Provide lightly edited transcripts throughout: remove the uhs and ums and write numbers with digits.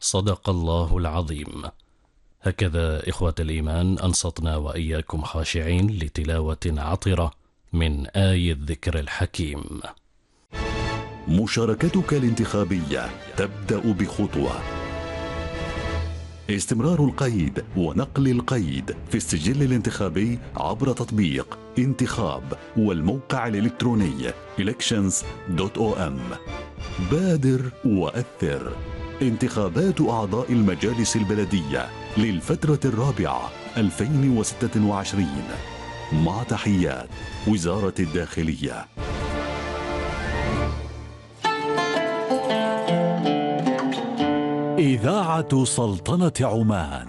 صدق الله العظيم. هكذا إخوة الإيمان أنصتنا وإياكم خاشعين لتلاوة عطرة من آي الذكر الحكيم. مشاركتك الانتخابية تبدأ بخطوة. استمرار القيد ونقل القيد في السجل الانتخابي عبر تطبيق انتخاب والموقع الإلكتروني elections.om. بادر وأثر. انتخابات أعضاء المجالس البلدية للفترة الرابعة 2026 مع تحيات وزارة الداخلية. إذاعة سلطنة عمان.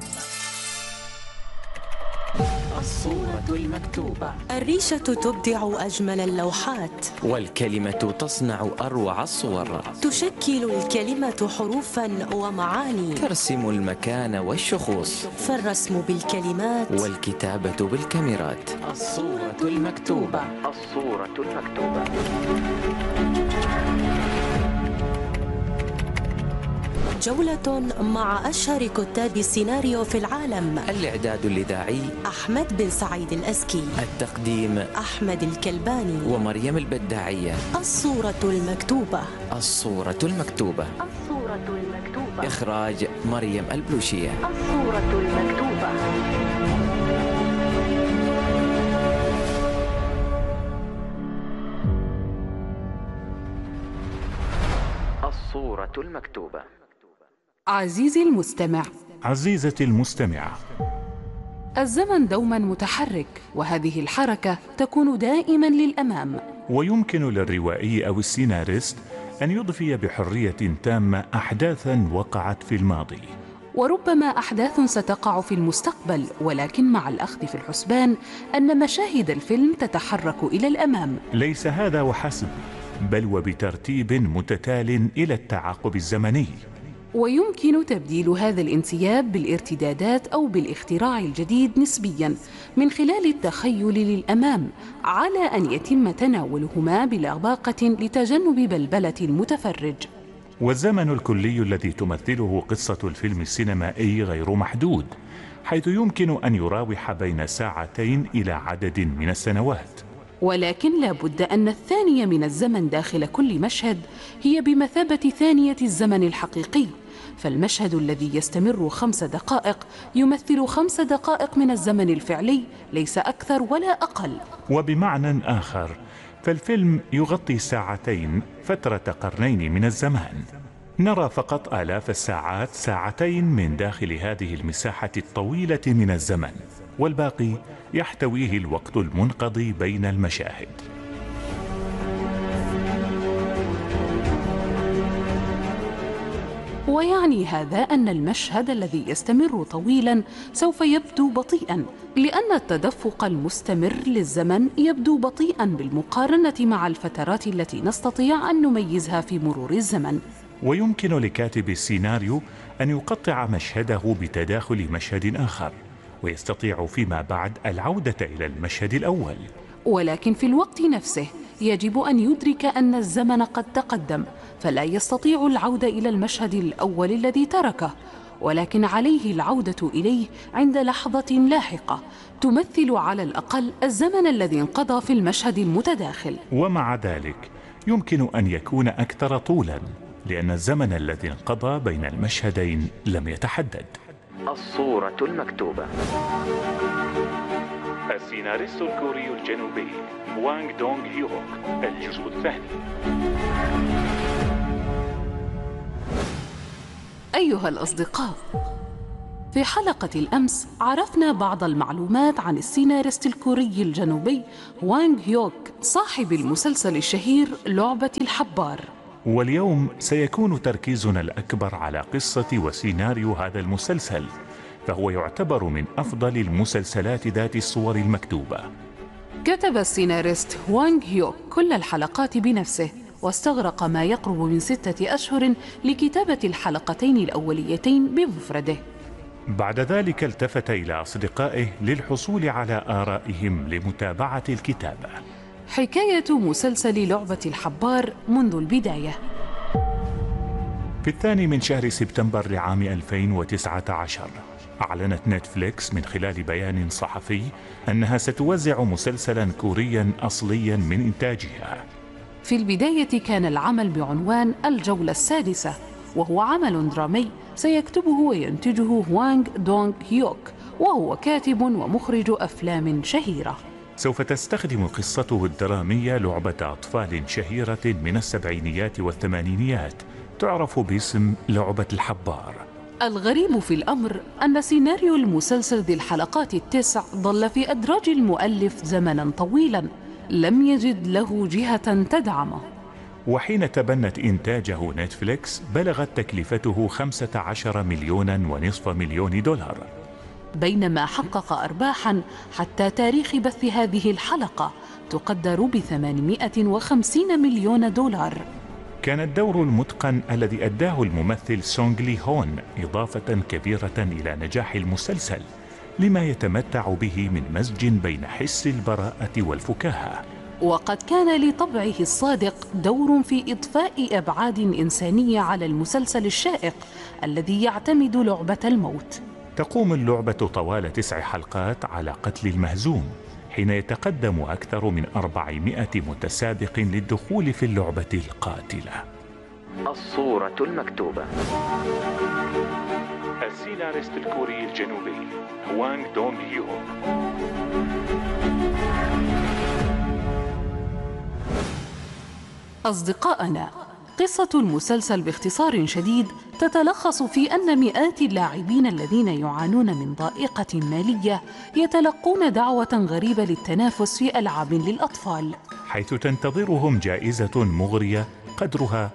الصورة المكتوبة. الريشة تبدع أجمل اللوحات، والكلمة تصنع أروع الصور. تشكل الكلمة حروفا ومعاني، ترسم المكان والشخوص، فالرسم بالكلمات والكتابة بالكاميرات. الصورة المكتوبة. الصورة المكتوبة. جولة مع أشهر كتاب السيناريو في العالم. الإعداد الإذاعي أحمد بن سعيد الأزكي، التقديم أحمد الكلباني ومريم البداعية. الصورة المكتوبة. الصورة المكتوبة. الصورة المكتوبة. إخراج مريم البلوشية. الصورة المكتوبة. الصورة المكتوبة. عزيزي المستمع، عزيزتي المستمعة، الزمن دوما متحرك، وهذه الحركة تكون دائما للأمام. ويمكن للروائي أو السيناريست أن يضفي بحرية تامة أحداثا وقعت في الماضي، وربما أحداث ستقع في المستقبل، ولكن مع الأخذ في الحسبان أن مشاهد الفيلم تتحرك إلى الأمام. ليس هذا وحسب، بل وبترتيب متتال إلى التعاقب الزمني. ويمكن تبديل هذا الانسياب بالارتدادات أو بالاختراع الجديد نسبياً من خلال التخيل للأمام، على أن يتم تناولهما بلباقة لتجنب بلبلة المتفرج. والزمن الكلي الذي تمثله قصة الفيلم السينمائي غير محدود، حيث يمكن أن يراوح بين ساعتين إلى عدد من السنوات. ولكن لا بد أن الثانية من الزمن داخل كل مشهد هي بمثابة ثانية الزمن الحقيقي، فالمشهد الذي يستمر 5 دقائق يمثل 5 دقائق من الزمن الفعلي، ليس أكثر ولا أقل. وبمعنى آخر، فالفيلم يغطي ساعتين، فترة قرنين من الزمان. نرى فقط آلاف الساعات، ساعتين من داخل هذه المساحة الطويلة من الزمن، والباقي يحتويه الوقت المنقضي بين المشاهد. ويعني هذا أن المشهد الذي يستمر طويلا سوف يبدو بطيئا، لأن التدفق المستمر للزمن يبدو بطيئا بالمقارنة مع الفترات التي نستطيع أن نميزها في مرور الزمن. ويمكن لكاتب السيناريو أن يقطع مشهده بتداخل مشهد آخر، ويستطيع فيما بعد العودة إلى المشهد الأول. ولكن في الوقت نفسه يجب أن يدرك أن الزمن قد تقدم، فلا يستطيع العودة إلى المشهد الأول الذي تركه، ولكن عليه العودة إليه عند لحظة لاحقة تمثل على الأقل الزمن الذي انقضى في المشهد المتداخل. ومع ذلك يمكن أن يكون أكثر طولا، لأن الزمن الذي انقضى بين المشهدين لم يتحدد. الصورة المكتوبة. السيناريست الكوري الجنوبي وانغ دونغ هيوك، الجزء الثاني. أيها الأصدقاء، في حلقة الأمس عرفنا بعض المعلومات عن السيناريست الكوري الجنوبي وانغ هيوك، صاحب المسلسل الشهير لعبة الحبار. واليوم سيكون تركيزنا الأكبر على قصة وسيناريو هذا المسلسل، فهو يعتبر من أفضل المسلسلات ذات الصور المكتوبة. كتب السيناريست وانغ هيوك كل الحلقات بنفسه، واستغرق ما يقرب من 6 أشهر لكتابة الحلقتين الأوليتين بمفرده. بعد ذلك التفت إلى أصدقائه للحصول على آرائهم لمتابعة الكتابة. حكاية مسلسل لعبة الحبار منذ البداية. في 2 من شهر سبتمبر لعام 2019 أعلنت نتفليكس من خلال بيان صحفي أنها ستوزع مسلسلا كوريا أصليا من إنتاجها. في البداية كان العمل بعنوان الجولة السادسة، وهو عمل درامي سيكتبه وينتجه هوانغ دونغ هيوك، وهو كاتب ومخرج أفلام شهيرة. سوف تستخدم قصته الدرامية لعبة أطفال شهيرة من السبعينيات والثمانينيات تعرف باسم لعبة الحبار. الغريب في الأمر أن سيناريو المسلسل ذي الحلقات ال9 ظل في أدراج المؤلف زمنا طويلا، لم يجد له جهة تدعمه. وحين تبنت إنتاجه نتفليكس بلغت تكلفته 15.5 مليون دولار، بينما حقق أرباحا حتى تاريخ بث هذه الحلقة تقدر ب850 مليون دولار. كان الدور المتقن الذي أداه الممثل سونغ لي هون إضافة كبيرة إلى نجاح المسلسل، لما يتمتع به من مزج بين حس البراءة والفكاهة. وقد كان لطبعه الصادق دور في إضفاء أبعاد إنسانية على المسلسل الشائق الذي يعتمد لعبة الموت. تقوم اللعبة طوال 9 حلقات على قتل المهزوم، حين يتقدم أكثر من 400 متسابق للدخول في اللعبة القاتلة. الصورة المكتوبة. السيناريست الكوري الجنوبي هوانغ دونغ هيوك. أصدقائنا، قصة المسلسل باختصار شديد تتلخص في أن مئات اللاعبين الذين يعانون من ضائقة مالية يتلقون دعوة غريبة للتنافس في ألعاب للأطفال، حيث تنتظرهم جائزة مغرية قدرها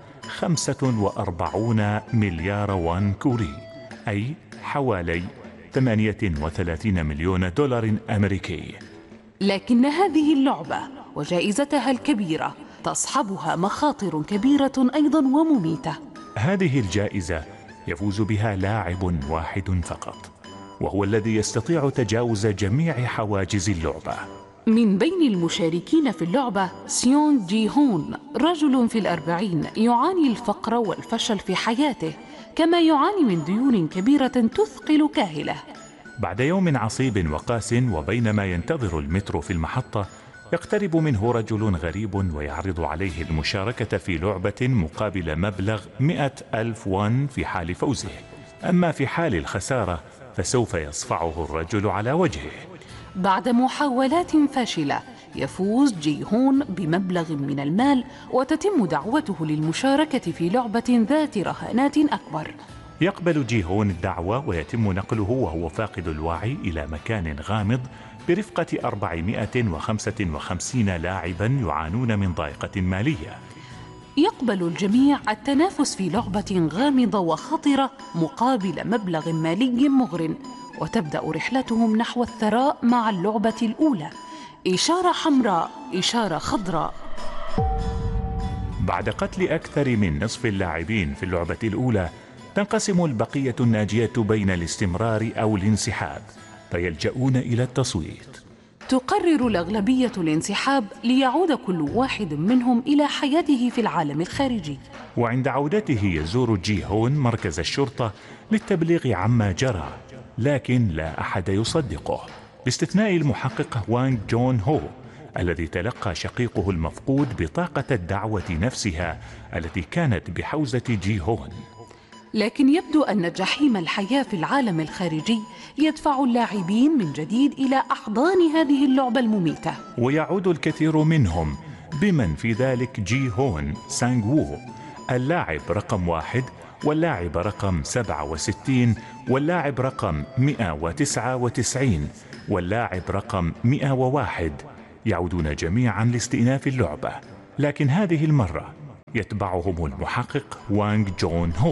45 مليار وان كوري، أي حوالي 38 مليون دولار أمريكي. لكن هذه اللعبة وجائزتها الكبيرة تصحبها مخاطر كبيرة أيضا ومميتة. هذه الجائزة يفوز بها لاعب واحد فقط، وهو الذي يستطيع تجاوز جميع حواجز اللعبة. من بين المشاركين في اللعبة سيونغ جي هون، رجل في 40 يعاني الفقر والفشل في حياته، كما يعاني من ديون كبيرة تثقل كاهله. بعد يوم عصيب وقاس، وبينما ينتظر المترو في المحطة، يقترب منه رجل غريب ويعرض عليه المشاركة في لعبة مقابل مبلغ 100,000 وان في حال فوزه، أما في حال الخسارة فسوف يصفعه الرجل على وجهه. بعد محاولات فاشلة يفوز جي هون بمبلغ من المال، وتتم دعوته للمشاركة في لعبة ذات رهانات أكبر. يقبل جي هون الدعوة ويتم نقله وهو فاقد الوعي إلى مكان غامض برفقة 455 لاعبا يعانون من ضائقة مالية. يقبل الجميع التنافس في لعبة غامضة وخطرة مقابل مبلغ مالي مغر، وتبدأ رحلتهم نحو الثراء مع اللعبة الأولى. إشارة حمراء، إشارة خضراء. بعد قتل أكثر من نصف اللاعبين في اللعبة الأولى، تنقسم البقية الناجية بين الاستمرار أو الانسحاب، فيلجؤون إلى التصويت. تقرر الأغلبية الانسحاب ليعود كل واحد منهم إلى حياته في العالم الخارجي. وعند عودته يزور جي هون مركز الشرطة للتبليغ عما جرى، لكن لا أحد يصدقه باستثناء المحقق وانغ جون هو، الذي تلقى شقيقه المفقود بطاقة الدعوة نفسها التي كانت بحوزة جي هون. لكن يبدو أن جحيم الحياة في العالم الخارجي يدفع اللاعبين من جديد إلى أحضان هذه اللعبة المميتة، ويعود الكثير منهم، بمن في ذلك جي هون سانغ وو، اللاعب رقم 1 واللاعب رقم 67 واللاعب رقم 199 واللاعب رقم 101، يعودون جميعا لاستئناف اللعبة، لكن هذه المرة يتبعهم المحقق وانغ جون هو.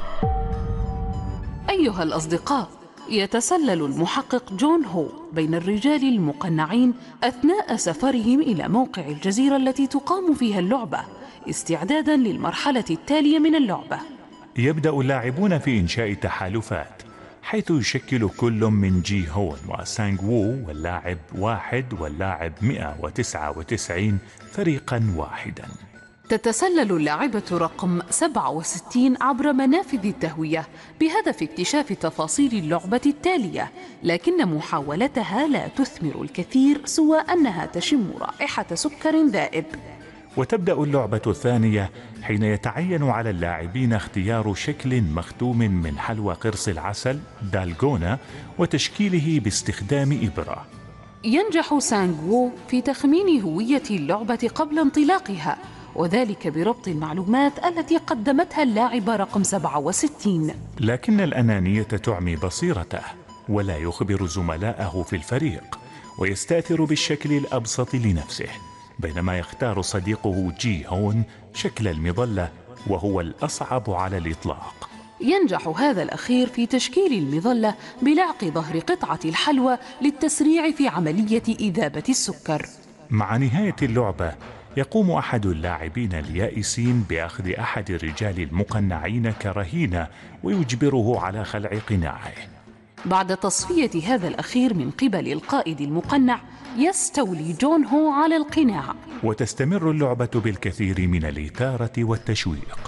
أيها الأصدقاء، يتسلل المحقق جون هو بين الرجال المقنعين أثناء سفرهم إلى موقع الجزيرة التي تقام فيها اللعبة، استعدادا للمرحلة التالية من اللعبة. يبدأ اللاعبون في إنشاء تحالفات، حيث يشكل كل من جي هون وسانغ وو واللاعب 1 واللاعب 199 فريقا واحدا. تتسلل اللاعبة رقم 67 عبر منافذ التهوية بهدف اكتشاف تفاصيل اللعبة التالية، لكن محاولتها لا تثمر الكثير سوى أنها تشم رائحة سكر ذائب. وتبدأ اللعبة الثانية حين يتعين على اللاعبين اختيار شكل مختوم من حلوى قرص العسل دالغونا وتشكيله باستخدام إبرة. ينجح سانغ وو في تخمين هوية اللعبة قبل انطلاقها، وذلك بربط المعلومات التي قدمتها اللاعب رقم 67. لكن الأنانية تعمي بصيرته ولا يخبر زملائه في الفريق، ويستأثر بالشكل الأبسط لنفسه، بينما يختار صديقه جي هون شكل المظلة وهو الأصعب على الإطلاق. ينجح هذا الأخير في تشكيل المظلة بلعق ظهر قطعة الحلوى للتسريع في عملية إذابة السكر. مع نهاية اللعبة يقوم أحد اللاعبين اليائسين بأخذ أحد الرجال المقنعين كرهينة ويجبره على خلع قناعه. بعد تصفية هذا الأخير من قبل القائد المقنع، يستولي جون هو على القناع، وتستمر اللعبة بالكثير من الإثارة والتشويق.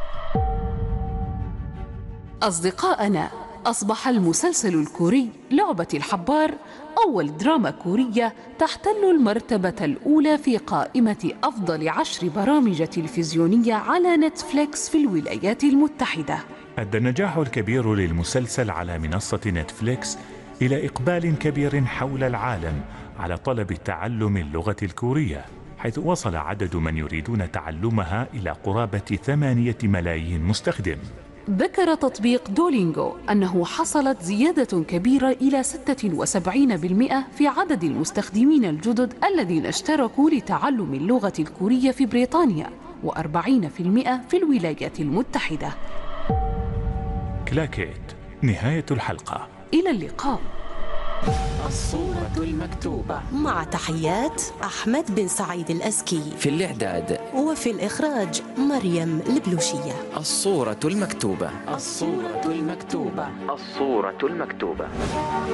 أصدقائنا، أصبح المسلسل الكوري لعبة الحبار أول دراما كورية تحتل المرتبة الأولى في قائمة أفضل 10 برامج تلفزيونية على نتفليكس في الولايات المتحدة. أدى النجاح الكبير للمسلسل على منصة نتفليكس إلى إقبال كبير حول العالم على طلب تعلم اللغة الكورية، حيث وصل عدد من يريدون تعلمها إلى قرابة 8 ملايين مستخدم. ذكر تطبيق دولينغو أنه حصلت زيادة كبيرة إلى 76% في عدد المستخدمين الجدد الذين اشتركوا لتعلم اللغة الكورية في بريطانيا، و40% في الولايات المتحدة. كلاكيت، نهاية الحلقة. إلى اللقاء. الصورة المكتوبة، مع تحيات أحمد بن سعيد الأزكي، في الإعداد وفي الإخراج مريم البلوشية. الصورة المكتوبة، الصورة المكتوبة، الصورة المكتوبة.